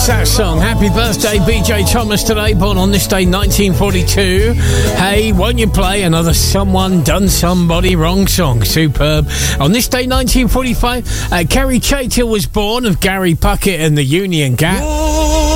Yes, that song. Happy birthday, BJ Thomas, today, born on this day, 1942. Hey, won't you play another Someone Done Somebody Wrong song? Superb. On this day, 1945, Gary Chaytil was born, of Gary Puckett and the Union Gap.